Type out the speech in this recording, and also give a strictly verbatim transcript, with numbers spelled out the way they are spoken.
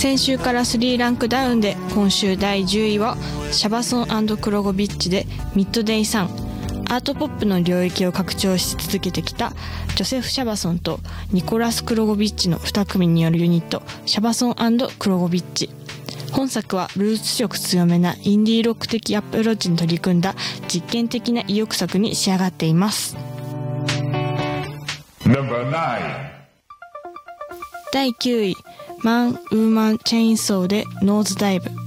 先週からスリーランクダウンで、今週だいじゅういはシャバソン&クロゴビッチでミッドデイサン。アートポップの領域を拡張し続けてきたジョセフ・シャバソンとニコラス・クロゴビッチのに組によるユニット、シャバソン&クロゴビッチ。本作はブルース色強めなインディーロック的アプローチに取り組んだ実験的な意欲作に仕上がっています。だいきゅうい、マン・ウーマン・チェインソーでノーズダイブ。